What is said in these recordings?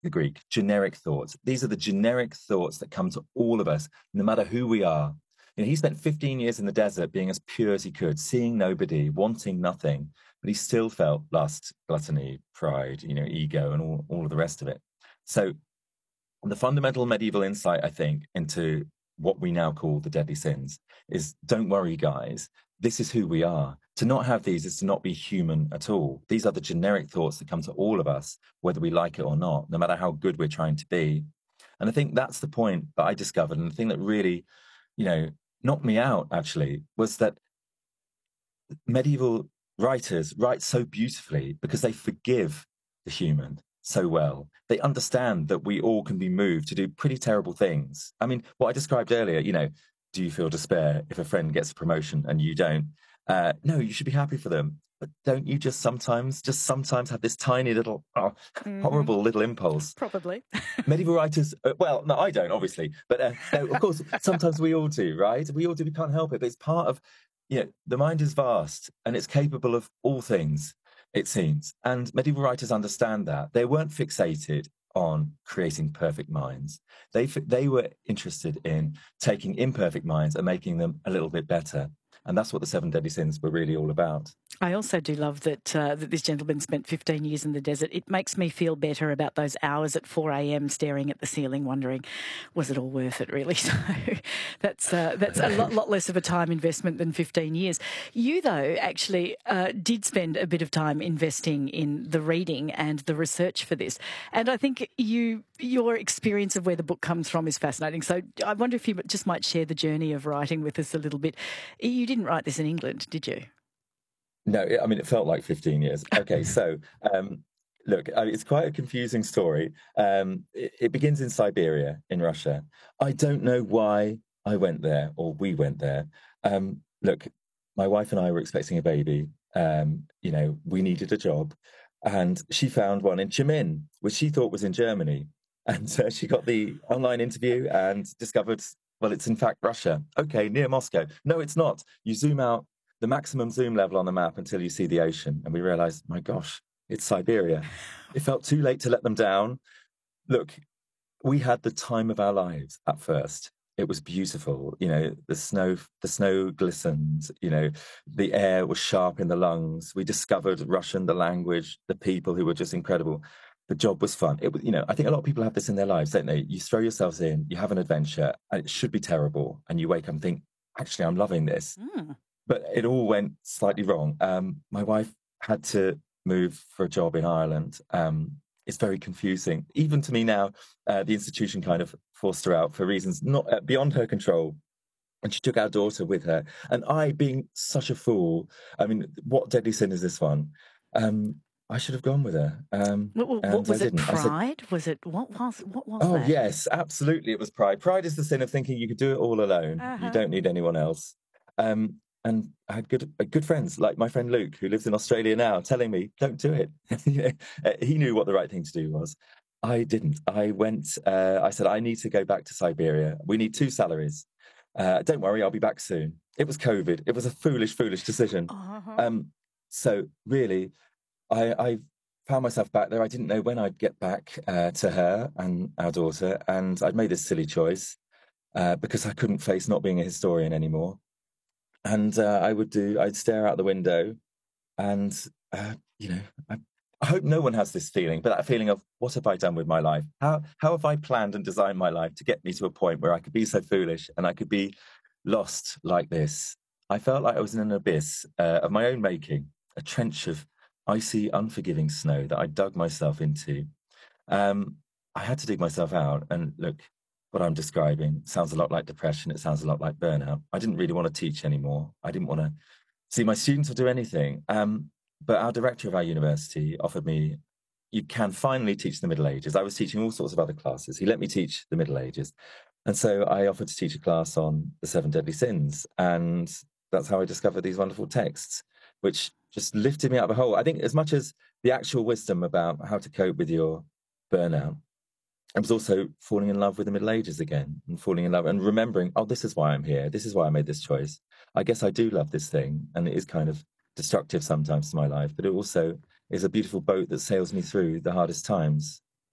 the Greek, generic thoughts. These are the generic thoughts that come to all of us, no matter who we are. You know, he spent 15 years in the desert being as pure as he could, seeing nobody, wanting nothing, but he still felt lust, gluttony, pride, you know, ego, and all of the rest of it. So the fundamental medieval insight, I think, into what we now call the deadly sins is, don't worry, guys. This is who we are. To not have these is to not be human at all. These are the generic thoughts that come to all of us, whether we like it or not, no matter how good we're trying to be. And I think that's the point that I discovered. And the thing that really, you know, knocked me out, actually, was that medieval writers write so beautifully because they forgive the human so well. They understand that we all can be moved to do pretty terrible things. I mean, what I described earlier, you know, do you feel despair if a friend gets a promotion and you don't? No, you should be happy for them. But don't you just sometimes have this tiny little, horrible little impulse? Probably. Medieval writers, well, no, I don't, obviously. But no, of course, sometimes we all do, right? We all do, we can't help it. But it's part of, you know, the mind is vast and it's capable of all things, it seems. And medieval writers understand that. They weren't fixated on creating perfect minds. They were interested in taking imperfect minds and making them a little bit better. And that's what the seven deadly sins were really all about. I also do love that that this gentleman spent 15 years in the desert. It makes me feel better about those hours at 4 a.m. staring at the ceiling, wondering, was it all worth it, really? So that's a lot less of a time investment than 15 years. You, though, actually did spend a bit of time investing in the reading and the research for this. And I think your experience of where the book comes from is fascinating. So I wonder if you just might share the journey of writing with us a little bit. You didn't write this in England, did you? No, I mean, it felt like 15 years. Okay, so look, it's quite a confusing story. It begins in Siberia, in Russia. I don't know why I went there or we went there. Look, my wife and I were expecting a baby. You know, we needed a job. And she found one in Chemin, which she thought was in Germany. And she got the online interview and discovered, well, it's in fact Russia. Okay, near Moscow. No, it's not. You zoom out the maximum zoom level on the map until you see the ocean. And we realized, my gosh, it's Siberia. It felt too late to let them down. Look, we had the time of our lives at first. It was beautiful. You know, the snow glistened, you know, the air was sharp in the lungs. We discovered Russian, the language, the people who were just incredible. The job was fun. It was, you know, I think a lot of people have this in their lives, don't they? You throw yourselves in, you have an adventure, and it should be terrible. And you wake up and think, actually, I'm loving this. But it all went slightly wrong. My wife had to move for a job in Ireland. It's very confusing. Even to me now, the institution kind of forced her out for reasons not beyond her control. And she took our daughter with her. And I, being such a fool, I mean, what deadly sin is this one? I should have gone with her. What was it? Pride? Was it what was oh, that? yes, absolutely. It was pride. Pride is the sin of thinking you could do it all alone. You don't need anyone else. And I had good friends, like my friend Luke, who lives in Australia now, telling me, don't do it. He knew what the right thing to do was. I didn't. I went, I said, I need to go back to Siberia. We need 2 salaries. Don't worry, I'll be back soon. It was COVID. It was a foolish decision. So really, I found myself back there. I didn't know when I'd get back to her and our daughter. And I'd made this silly choice because I couldn't face not being a historian anymore. And I'd stare out the window and, you know, I hope no one has this feeling, but that feeling of, what have I done with my life? How have I planned and designed my life to get me to a point where I could be so foolish and I could be lost like this? I felt like I was in an abyss of my own making, a trench of icy, unforgiving snow that I dug myself into. I had to dig myself out. And look, what I'm describing sounds a lot like depression. It sounds a lot like burnout. I didn't really want to teach anymore. I didn't want to see my students or do anything. But our director of our university offered me, you can finally teach the Middle Ages. I was teaching all sorts of other classes. He let me teach the Middle Ages. And so I offered to teach a class on the 7 deadly sins. And that's how I discovered these wonderful texts, which just lifted me out of a hole. I think as much as the actual wisdom about how to cope with your burnout, I was also falling in love with the Middle Ages again and falling in love and remembering, oh, this is why I'm here. This is why I made this choice. I guess I do love this thing. And it is kind of destructive sometimes to my life, but it also is a beautiful boat that sails me through the hardest times.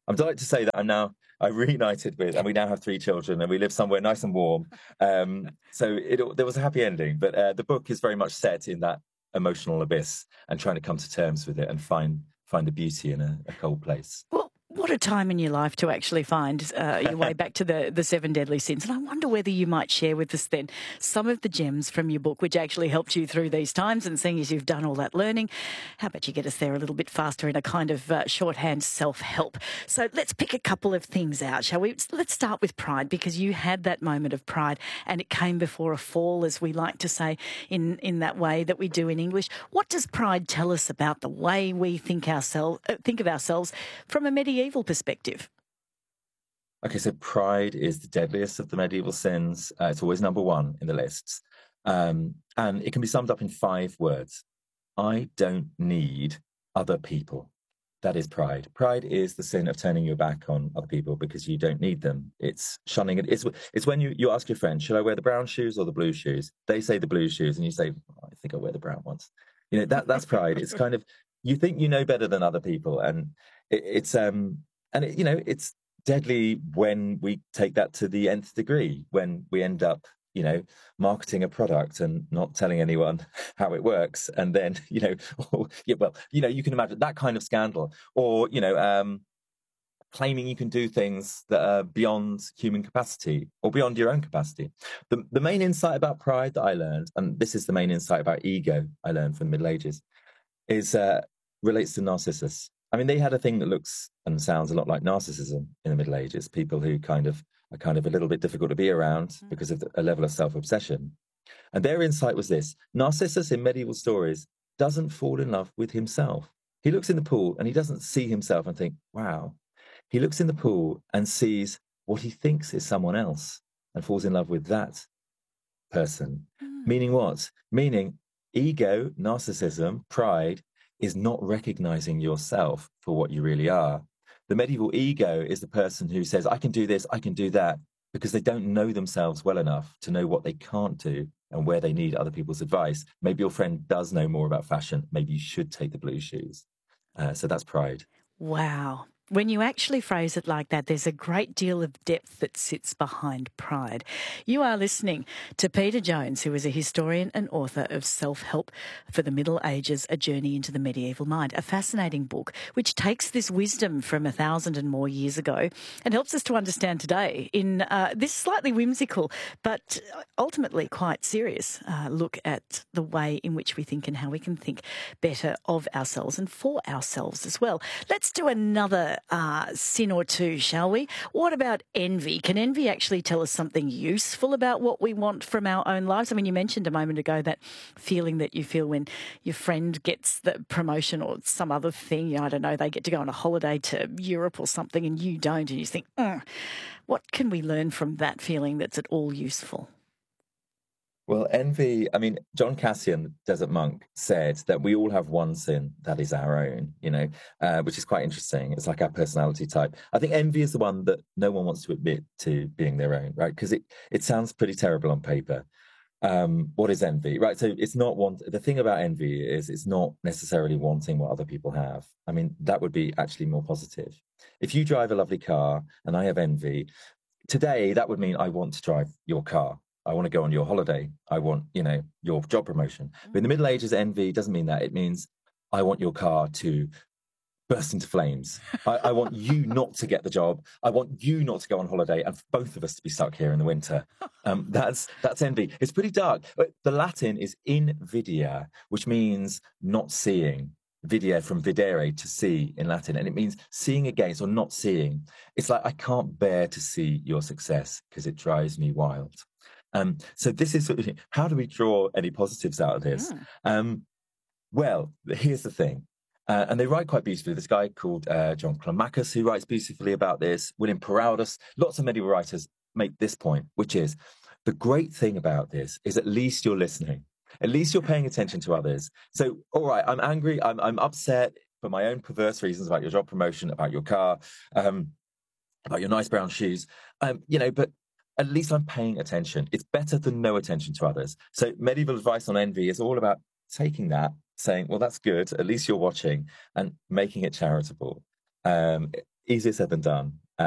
I'm delighted to say that I reunited with, and we now have 3 children, and we live somewhere nice and warm. So there was a happy ending, but the book is very much set in that emotional abyss and trying to come to terms with it and find the beauty in a cold place. Well, what a time in your life to actually find your way back to the 7 deadly sins. And I wonder whether you might share with us then some of the gems from your book which actually helped you through these times. And seeing as you've done all that learning, how about you get us there a little bit faster in a kind of shorthand self-help? So let's pick a couple of things out, shall we? Let's start with pride, because you had that moment of pride and it came before a fall, as we like to say in that way that we do in English. What does pride tell us about the way we think of ourselves from a medieval perspective? Okay, so pride is the deadliest of the medieval sins. It's always number 1 in the lists. And it can be summed up in 5 words. I don't need other people. That is pride. Pride is the sin of turning your back on other people because you don't need them. It's shunning it. It's when you ask your friend, should I wear the brown shoes or the blue shoes? They say the blue shoes and you say, I think I'll wear the brown ones. You know, that's pride. It's kind of, you think you know better than other people. And it's deadly when we take that to the nth degree, when we end up, marketing a product and not telling anyone how it works. And then, you can imagine that kind of scandal, or, claiming you can do things that are beyond human capacity or beyond your own capacity. The main insight about pride that I learned, and this is the main insight about ego I learned from the Middle Ages, is relates to Narcissus. I mean, they had a thing that looks and sounds a lot like narcissism in the Middle Ages, people who are kind of a little bit difficult to be around because of a level of self-obsession. And their insight was this: Narcissus in medieval stories doesn't fall in love with himself. He looks in the pool and he doesn't see himself and think, wow. He looks in the pool and sees what he thinks is someone else and falls in love with that person. Meaning what? Meaning ego, narcissism, pride is not recognizing yourself for what you really are. The medieval ego is the person who says, I can do this, I can do that, because they don't know themselves well enough to know what they can't do and where they need other people's advice. Maybe your friend does know more about fashion. Maybe you should take the blue shoes. So that's pride. Wow. When you actually phrase it like that, there's a great deal of depth that sits behind pride. You are listening to Peter Jones, who is a historian and author of Self-Help for the Middle Ages, A Journey into the Medieval Mind, a fascinating book which takes this wisdom from 1,000 and more years ago and helps us to understand today in this slightly whimsical but ultimately quite serious look at the way in which we think and how we can think better of ourselves and for ourselves as well. Let's do another sin or two, shall we? What about envy? Can envy actually tell us something useful about what we want from our own lives? I mean, you mentioned a moment ago that feeling that you feel when your friend gets the promotion or some other thing, I don't know, they get to go on a holiday to Europe or something and you don't, and you think, what can we learn from that feeling that's at all useful? Well, envy, I mean, John Cassian, desert monk, said that we all have one sin that is our own, which is quite interesting. It's like our personality type. I think envy is the one that no one wants to admit to being their own, right? Because it sounds pretty terrible on paper. What is envy, right? So it's not the thing about envy is it's not necessarily wanting what other people have. I mean, that would be actually more positive. If you drive a lovely car and I have envy, today that would mean I want to drive your car. I want to go on your holiday. I want, your job promotion. But in the Middle Ages, envy doesn't mean that. It means I want your car to burst into flames. I want you not to get the job. I want you not to go on holiday and both of us to be stuck here in the winter. That's envy. It's pretty dark. The Latin is invidia, which means not seeing. Videre from videre, to see in Latin, and it means seeing against or not seeing. It's like I can't bear to see your success because it drives me wild. So this is how do we draw any positives out of this? Well, here's the thing. And they write quite beautifully. This guy called John Climacus, who writes beautifully about this. William Peraldus, lots of medieval writers make this point, which is the great thing about this is at least you're listening. At least you're paying attention to others. So, all right, I'm angry, I'm upset for my own perverse reasons about your job promotion, about your car, about your nice brown shoes, but at least I'm paying attention. It's better than no attention to others. So medieval advice on envy is all about taking that, saying, well, that's good, at least you're watching, and making it charitable. easier said than done.